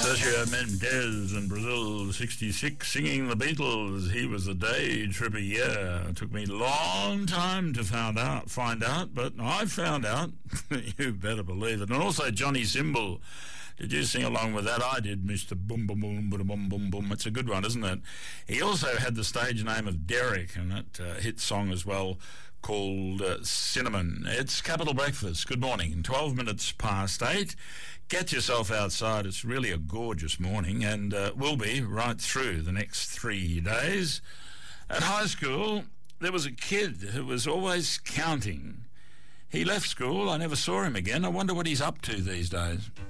Sergio Mendes in Brazil, 66, singing the Beatles. He was a day tripper, yeah. It took me a long time to find out, but I found out. You better believe it. And also Johnny Symbol. Did you sing along with that? I did, Mr. Boom Boom Boom Boom Boom Boom Boom. It's a good one, isn't it? He also had the stage name of Derek, and that hit song as well called Cinnamon. It's Capital Breakfast. Good morning. 12 minutes past 8. Get yourself outside. It's really a gorgeous morning, and will be right through the next 3 days. At high school, there was a kid who was always counting. He left school. I never saw him again. I wonder what he's up to these days.